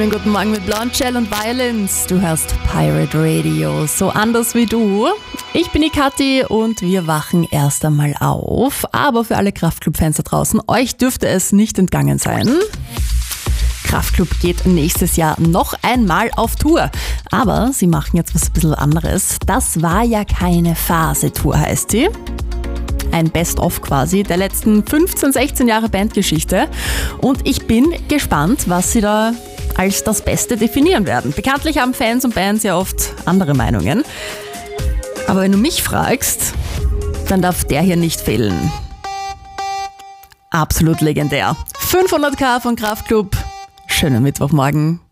Guten Morgen mit Blonde, Shell und Violence. Du hörst Pirate Radio, so anders wie du. Ich bin die Kathi und wir wachen erst einmal auf. Aber für alle Kraftclub-Fans da draußen, euch dürfte es nicht entgangen sein. Kraftclub geht nächstes Jahr noch einmal auf Tour. Aber sie machen jetzt was ein bisschen anderes. Das war ja keine Phase-Tour, heißt sie. Ein Best-of quasi der letzten 15, 16 Jahre Bandgeschichte. Und ich bin gespannt, was sie da als das Beste definieren werden. Bekanntlich haben Fans und Bands ja oft andere Meinungen. Aber wenn du mich fragst, dann darf der hier nicht fehlen. Absolut legendär. 500k von Kraftclub. Schönen Mittwochmorgen.